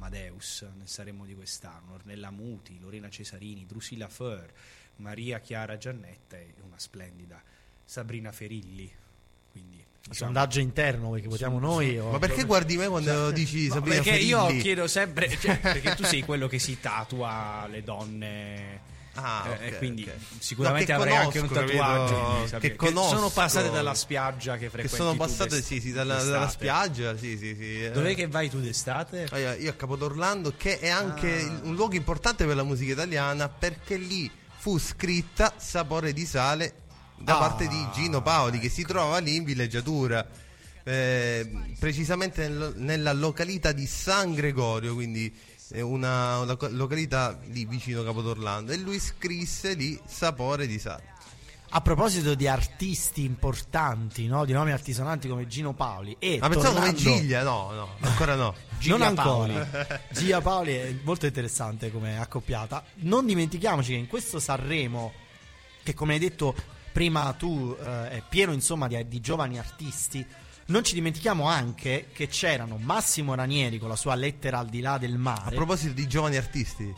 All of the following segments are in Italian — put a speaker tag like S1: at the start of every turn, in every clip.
S1: Amadeus nel Sanremo di quest'anno, Ornella Muti, Lorena Cesarini, Drusilla Feur, Maria Chiara Giannetta e una splendida Sabrina Ferilli. Quindi
S2: sondaggio interno che votiamo noi
S3: ma perché guardi me quando dici Sabrina
S1: perché
S3: Ferilli?
S1: io chiedo sempre, perché tu sei quello che si tatua le donne.
S3: Okay,
S1: quindi
S3: okay.
S1: sicuramente
S3: No,
S1: avrai anche un tatuaggio
S3: che conosco,
S1: sono passate dalla spiaggia che frequenti,
S3: che sono passate dalla spiaggia, sì.
S1: Dov'è che vai tu d'estate?
S3: Io a Capodorlando, che è anche un luogo importante per la musica italiana, perché lì fu scritta Sapore di sale da parte di Gino Paoli, che si trova lì in villeggiatura, precisamente nella località di San Gregorio, quindi è una località lì vicino Capodorlando, e lui scrisse lì Sapore di sale.
S2: A proposito di artisti importanti, no? Di nomi artisananti come Gino Paoli e
S3: pensavo come Giglia, no, ancora no.
S2: Non ancora. Gia Paoli è molto interessante come accoppiata. Non dimentichiamoci che in questo Sanremo, che come hai detto prima tu, è pieno insomma di giovani artisti, non ci dimentichiamo anche che c'erano Massimo Ranieri con la sua Lettera al di là del mare.
S3: A proposito di giovani artisti,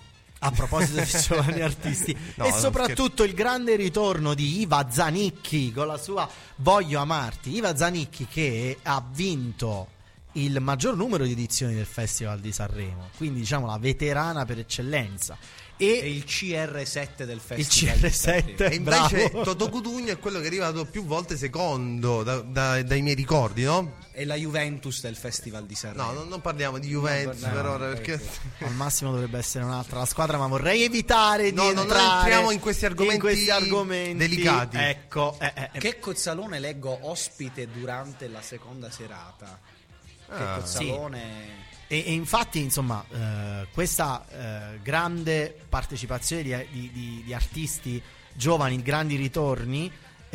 S2: e soprattutto il grande ritorno di Iva Zanicchi con la sua Voglio amarti. Iva Zanicchi, che ha vinto il maggior numero di edizioni del Festival di Sanremo, quindi diciamo la veterana per eccellenza, e
S1: il CR7 del
S2: il
S1: Festival.
S2: CR7,
S3: e invece
S2: bravo.
S3: Totò Cutugno è quello che è arrivato più volte secondo dai miei ricordi, no?
S1: E la Juventus del Festival di Sanremo.
S3: No, non parliamo di Juventus per ora, perché
S2: Al massimo dovrebbe essere un'altra la squadra, ma vorrei evitare di
S3: non
S2: entrare
S3: entriamo in questi argomenti delicati.
S2: Ecco,
S1: Che Cozzalone leggo ospite durante la seconda serata. Che Cozzalone.
S2: E infatti, insomma, questa grande partecipazione di artisti giovani, grandi ritorni,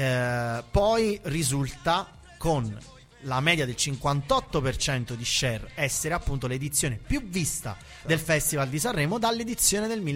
S2: poi risulta con la media del 58% di share essere appunto l'edizione più vista del Festival di Sanremo dall'edizione del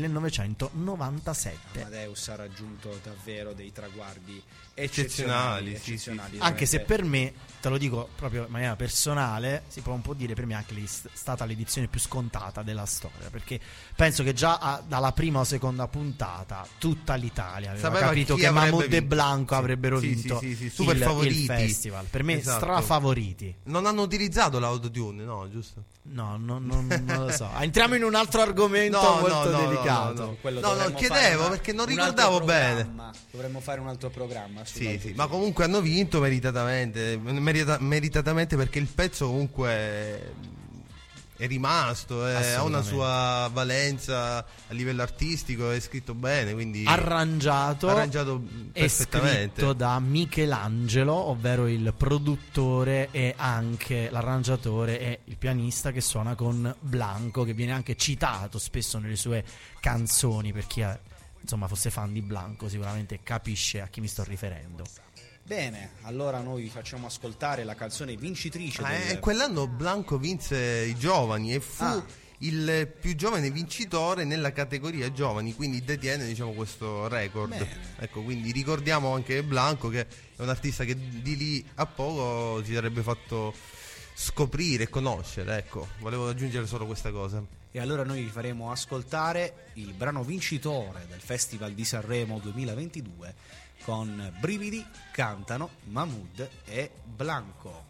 S2: 1997.
S1: Amadeus ha raggiunto davvero dei traguardi
S3: eccezionali,
S1: eccezionali.
S2: Anche se per me, te lo dico proprio in maniera personale, si può un po' dire per me anche stata l'edizione più scontata della storia, perché penso che già dalla prima o seconda puntata tutta l'Italia aveva capito che Mahmood e Blanco avrebbero vinto
S3: super favoriti
S2: il festival. Per me strafavoriti.
S3: Non hanno utilizzato l'autotune, no, giusto?
S2: No, non lo so. Entriamo in un altro argomento molto delicato.
S3: No, chiedevo perché non ricordavo bene.
S1: Dovremmo fare un altro programma.
S3: Sì, ma comunque hanno vinto meritatamente, perché il pezzo comunque è rimasto, ha una sua valenza a livello artistico, è scritto bene, quindi
S2: arrangiato
S3: perfettamente,
S2: scritto da Michelangelo, ovvero il produttore e anche l'arrangiatore e il pianista che suona con Blanco, che viene anche citato spesso nelle sue canzoni. Per chi insomma fosse fan di Blanco sicuramente capisce a chi mi sto riferendo.
S1: Bene, allora noi facciamo ascoltare la canzone vincitrice
S3: quell'anno Blanco vinse i giovani e fu il più giovane vincitore nella categoria giovani, quindi detiene, diciamo, questo record.
S1: Bene.
S3: Ecco, quindi ricordiamo anche Blanco, che è un artista che di lì a poco si sarebbe fatto scoprire e conoscere. Ecco, volevo aggiungere solo questa cosa.
S1: E allora noi vi faremo ascoltare il brano vincitore del Festival di Sanremo 2022. Con Brividi cantano Mahmood e Blanco.